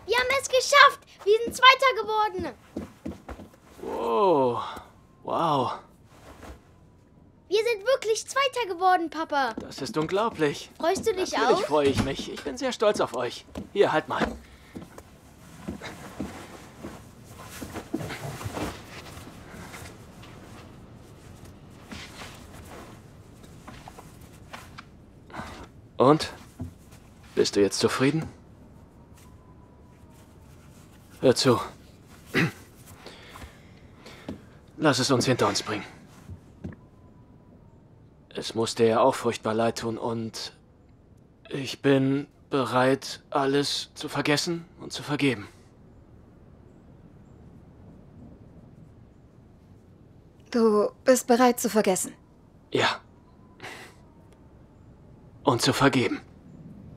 Wir haben es geschafft. Wir sind Zweiter geworden. Oh, wow. Wir sind wirklich Zweiter geworden, Papa. Das ist unglaublich. Freust du dich Natürlich auch? freue ich mich. Ich bin sehr stolz auf euch. Hier, halt mal. Und? Bist du jetzt zufrieden? Hör zu. Lass es uns hinter uns bringen. Es muss dir ja auch furchtbar leid tun und ich bin bereit, alles zu vergessen und zu vergeben. Du bist bereit zu vergessen? Ja. Und zu vergeben.